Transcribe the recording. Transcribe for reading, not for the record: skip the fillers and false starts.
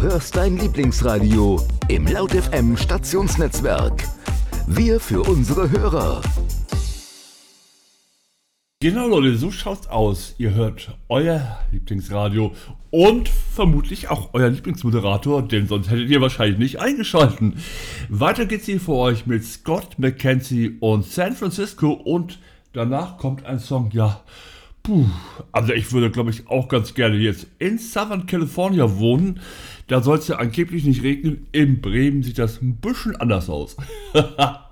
Du hörst dein Lieblingsradio im Laut FM Stationsnetzwerk. Wir für unsere Hörer. Genau, Leute, so schaut's aus. Ihr hört euer Lieblingsradio und vermutlich auch euer Lieblingsmoderator, denn sonst hättet ihr wahrscheinlich nicht eingeschalten. Weiter geht's hier für euch mit Scott McKenzie und San Francisco und danach kommt ein Song, also ich würde, glaube ich, auch ganz gerne jetzt in Southern California wohnen. Da soll es ja angeblich nicht regnen. In Bremen sieht das ein bisschen anders aus.